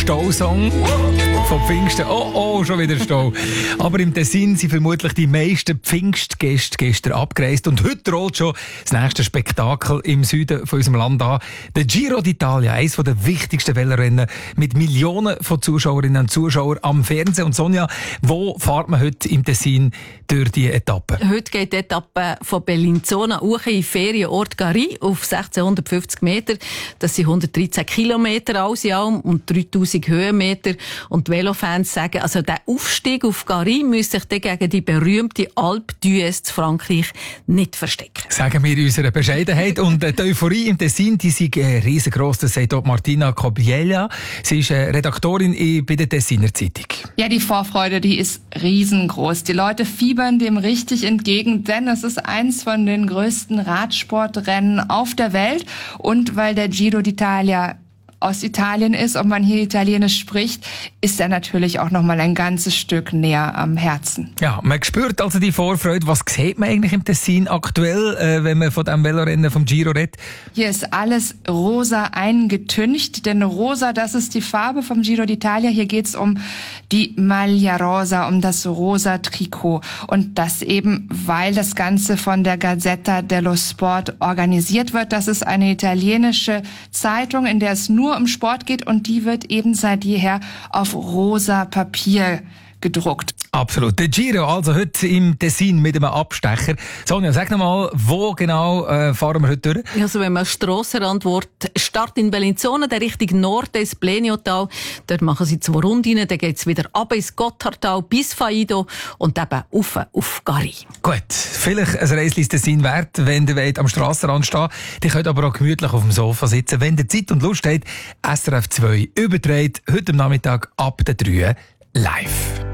Stausong vom Pfingsten. Oh, schon wieder Stau. Aber im Tessin sind vermutlich die meisten Pfingstgäste gestern abgereist. Und heute rollt schon das nächste Spektakel im Süden von unserem Land an. Der Giro d'Italia, eines der wichtigsten Velorennen mit Millionen von Zuschauerinnen und Zuschauern am Fernsehen. Und Sonja, wo fährt man heute im Tessin durch die Etappe? Heute geht die Etappe von Bellinzona hoch in den Ferienort Gari auf 1650 Meter. Das sind 113 Kilometer alles in allem und 3000 Höhenmeter. Und die Velofans sagen, also der Aufstieg auf Gari müsste sich dann gegen die berühmte Alpe d'Huez zu Frankreich nicht verstecken. Sagen wir in unserer Bescheidenheit. Und die Euphorie im Tessin, die ist riesengroß. Das sagt auch Martina Cobiella. Sie ist Redaktorin bei der Tessiner Zeitung. Ja, die Vorfreude, die ist riesengroß. Die Leute fiebern dem richtig entgegen, denn es ist eins von den größten Radsportrennen auf der Welt. Und weil der Giro d'Italia aus Italien ist und man hier Italienisch spricht, ist er natürlich auch noch mal ein ganzes Stück näher am Herzen. Ja, man spürt also die Vorfreude. Was sieht man eigentlich im Tessin aktuell, wenn man von dem Velorennen vom Giro redet? Hier ist alles rosa eingetüncht, denn rosa, das ist die Farbe vom Giro d'Italia. Hier geht's um die Maglia Rosa, um das rosa Trikot. Und das eben, weil das Ganze von der Gazzetta dello Sport organisiert wird. Das ist eine italienische Zeitung, in der es nur um Sport geht, und die wird eben seit jeher auf rosa Papier gedruckt. Absolut. Der Giro, also heute im Tessin mit einem Abstecher. Sonja, sag noch mal, wo genau fahren wir heute durch? Also wenn man Strassenrand wird, Start in Bellinzona, der Richtung Norden ins Bleniotal. Dort machen sie 2 Runden, dann geht's wieder ab ins Gotthardtal bis Faido und eben auf Gari. Gut, vielleicht ein Reisli ins Tessin wert, wenn ihr am Strassenrand stehen. Die könnt aber auch gemütlich auf dem Sofa sitzen, wenn ihr Zeit und Lust habt. SRF 2 überträgt heute am Nachmittag ab der 3 live.